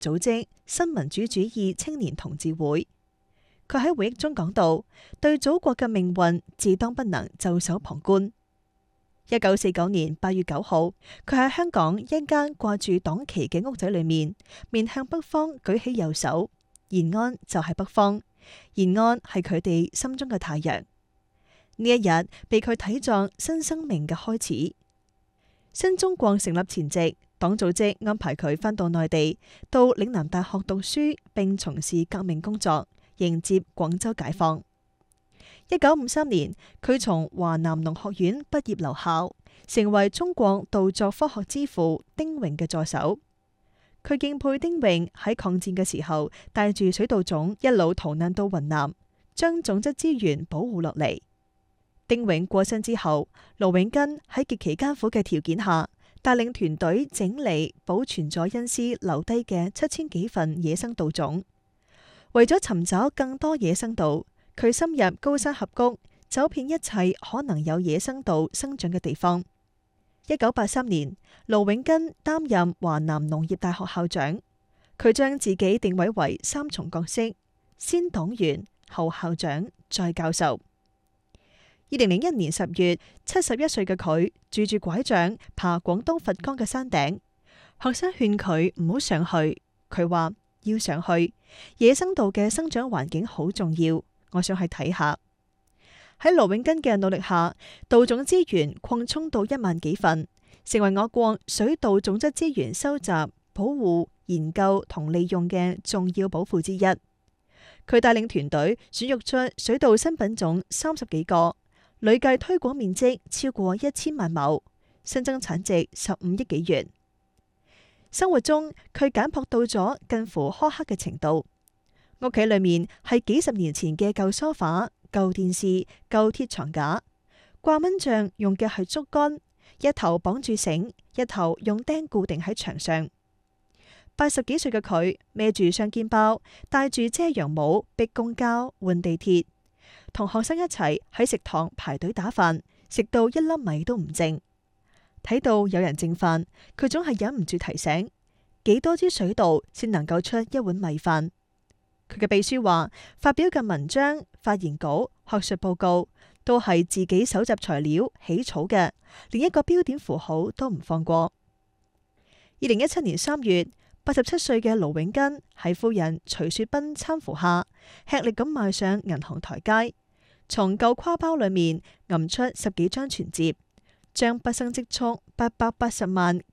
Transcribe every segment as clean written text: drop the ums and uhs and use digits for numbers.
組織新民主主義青年同志會。佢喺回憶中講到，對祖國嘅命運自當不能袖手旁觀。1949年8月9號，佢喺香港一間掛住黨旗嘅屋仔裏面，面向北方舉起右手，延安就係北方，延安係佢哋心中嘅太陽。呢一日被佢睇作新生命嘅開始。新中國成立前夕，黨組織安排佢返到內地，到嶺南大學讀書，並從事革命工作，迎接廣州解放。1953年，佢從華南農學院畢業留校，成為中國稻作科學之父丁榮嘅助手。佢敬佩丁榮喺抗戰嘅時候帶住水稻種一路逃難到雲南，將種質資源保護落嚟。丁榮過身之後，盧永根喺極其艱苦嘅條件下，帶領團隊整理保存咗恩師留低嘅7000幾份野生稻種。為咗尋找更多野生稻，佢深入高山峽谷，走遍一切可能有野生稻生長嘅地方。1983年，盧永根擔任華南農業大學校長，佢將自己定位為3重角色：先黨員、後校長、再教授。2001年10月，71歲嘅佢拄住拐杖爬廣東佛岡嘅山頂，學生勸佢唔好上去，佢話要上去，野生稻嘅生長環境好重要，我想去睇下。喺盧永根嘅努力下，稻種資源擴充到1萬幾份，成為我國水稻種質資源收集、保護、研究同利用嘅重要寶庫之一。佢帶領團隊選育出水稻新品種30幾個，累計推廣面積超過1000萬畝，新增產值15億幾元。生活中，佢簡樸到咗近乎苛刻嘅程度。屋企裏面係幾十年前嘅舊梳化、舊電視、舊鐵床架，掛蚊帳用嘅係竹竿，一頭綁住繩，一頭用釘固定喺牆上。80幾歲嘅佢孭住雙肩包，戴住遮陽帽，逼公交、換地鐵，同學生一齊喺食堂排隊打飯，食到一粒米都唔剩。睇到有人剩飯，佢總係忍唔住提醒：幾多支水稻先能夠出一碗米飯？佢嘅秘書話，發表嘅文章、發言稿、學術報告都係自己搜集材料起草嘅，連一個標點符號都唔放過。2017年3月，87歲嘅盧永根喺夫人徐雪斌攙扶下，吃力咁邁上銀行台階，從舊挎包裏面揞出10幾張存摺，將畢生積蓄880萬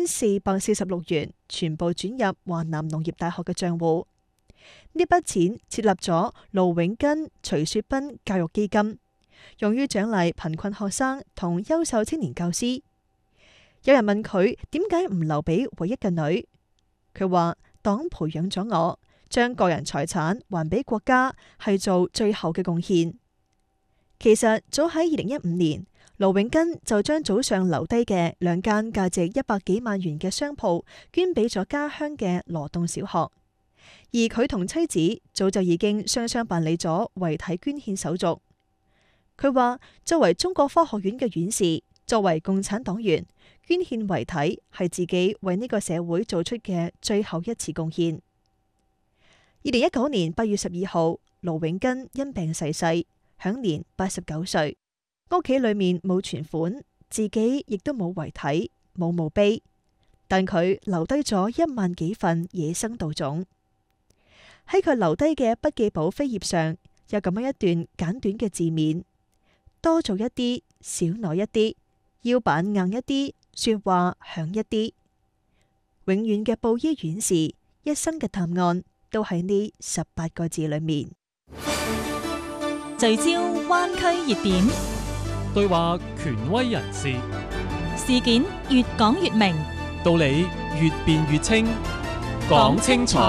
9446元全部轉入華南農業大學嘅賬戶。呢筆錢設立咗盧永根、徐雪斌教育基金，用於獎勵貧困學生同優秀青年教師。有人問佢點解唔留俾唯一嘅女，佢話黨培養咗我，將個人財產還俾國家係做最後嘅貢獻。其實早喺2015年，盧永根就將祖上留低嘅2間價值100幾萬元嘅商鋪捐俾咗家鄉嘅羅洞小學。而佢同妻子早就已經雙雙辦理咗遺體捐獻手續。佢話作為中國科學院嘅院士，作為共產黨員，捐獻遺體係自己為呢個社會做出嘅最後一次貢獻。2019年8月12號，盧永根因病逝世，享年89歲。屋企裏面冇存款，自己亦都冇遺體，冇墓碑，但佢留低咗1萬幾份野生稻種。喺佢留低嘅筆記簿扉頁上，有咁樣一段簡短嘅字面：多做一啲，少攞一啲，腰板硬一啲，說話響一啲。永遠嘅布衣院士，一生嘅答案都喺呢18個字裏面。 聚焦灣區熱點， 對話權威人士， 事件越講越明， 道理越辯越清，講清楚。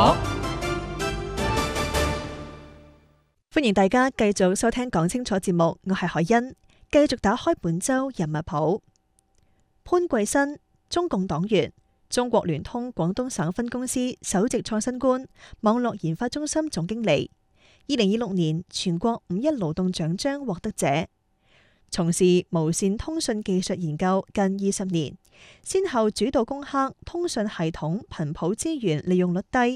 歡迎大家繼續收聽講清楚節目，我係海欣，繼續打開本周人物譜。潘桂新，中共黨員，中國聯通廣東省分公司首席創新官，網絡研發中心總經理。2026年全國5.1勞動獎章獲得者，從事無線通訊技術研究近20年，先後主導攻克通訊系統頻譜資源利用率低、